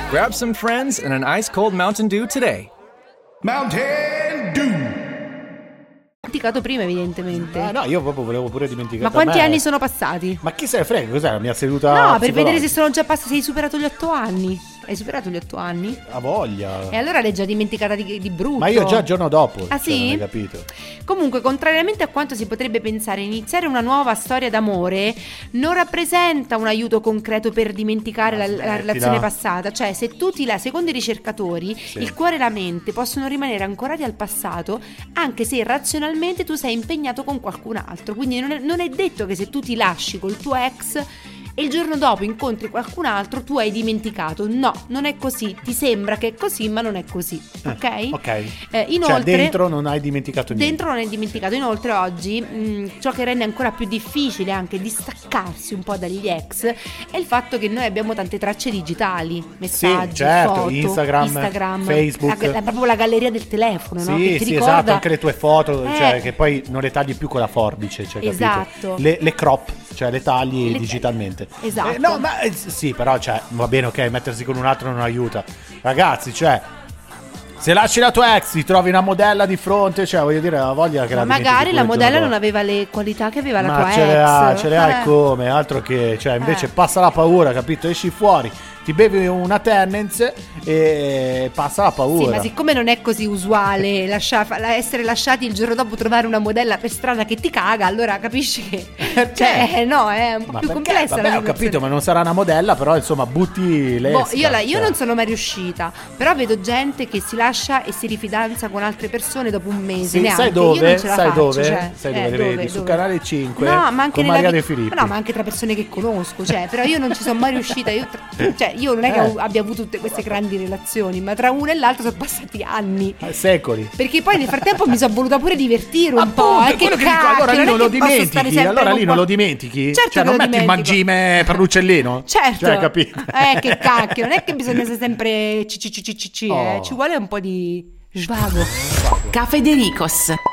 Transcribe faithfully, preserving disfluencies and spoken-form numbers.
Grab some friends and an ice-cold Mountain Dew today. Mountain Dew. Dimenticato prima, evidentemente. Ah, no, io proprio volevo pure dimenticare. Ma quanti anni sono passati? Ma chi se ne frega? Cos'è la mia seduta? No, per vedere se sono già passati. Hai superato gli otto anni. Hai superato gli otto anni? Ha voglia. E allora l'hai già dimenticata di, di brutto. Ma io già il giorno dopo. Ah, cioè, sì? Non hai capito. Comunque, contrariamente a quanto si potrebbe pensare, iniziare una nuova storia d'amore non rappresenta un aiuto concreto per dimenticare la, la relazione passata. Cioè, se tu ti la, secondo i ricercatori, sì. il cuore e la mente possono rimanere ancorati al passato anche se razionalmente tu sei impegnato con qualcun altro. Quindi non è, non è detto che se tu ti lasci col tuo ex e il giorno dopo incontri qualcun altro tu hai dimenticato. No, non è così. Ti sembra che è così, ma non è così. Ok? Eh, ok. Eh, inoltre, cioè dentro non hai dimenticato niente. Dentro non hai dimenticato. Inoltre oggi mh, ciò che rende ancora più difficile anche distaccarsi un po' dagli ex è il fatto che noi abbiamo tante tracce digitali, messaggi, sì, certo, foto, Instagram, Instagram Facebook, la, la, proprio la galleria del telefono, sì, no? Che ti sì, ricorda... esatto, anche le tue foto, eh, cioè che poi non le tagli più con la forbice, cioè, esatto. Le, le crop, cioè le tagli le digitalmente. Esatto. Eh, no, ma eh, sì, però cioè va bene, ok, mettersi con un altro non aiuta. Ragazzi, cioè se lasci la tua ex, ti trovi una modella di fronte, cioè voglio dire, la voglia che ma la magari la modella non ha aveva le qualità che aveva ma la tua ce ex. le ha, ce le hai eh. come, altro che, cioè invece Eh. passa la paura, capito? Esci fuori, ti bevi una Tennent's e passa la paura. Sì, ma siccome non è così usuale lascia, essere lasciati il giorno dopo trovare una modella per strada che ti caga, allora capisci che cioè no, è un po' ma più perché? complessa. Vabbè, la ho capito, ma non sarà una modella, però insomma butti le boh, io, la, io cioè. non sono mai riuscita, però vedo gente che si lascia e si rifidanza con altre persone dopo un mese. Sì, neanche. sai dove? Io non ce la sai faccio, dove? cioè, sai eh, dove le dove, vedi? Su dove? Canale cinque no, ma anche con nella Maria vi- De Filippi. ma no, ma anche tra persone che conosco, cioè, però io non ci sono mai riuscita. Io, tra, cioè, io non è che Eh. abbia avuto tutte queste grandi relazioni, ma tra una e l'altra sono passati anni. Eh, secoli. Perché poi nel frattempo mi sono voluta pure divertire un Appunto, po'. è Eh, quello che che dico, cacchio, allora lì non non è lo che posso stare dimentichi, sempre allora con lì qua- non lo dimentichi? Certo cioè che non lo metti il dimentico. mangime per l'uccellino? Certo. Cioè, capito? Eh, che cacchio, non è che bisogna essere sempre ci ci ci ci ci ci, eh. Oh. Ci vuole un po' di svago. Ca Federicos.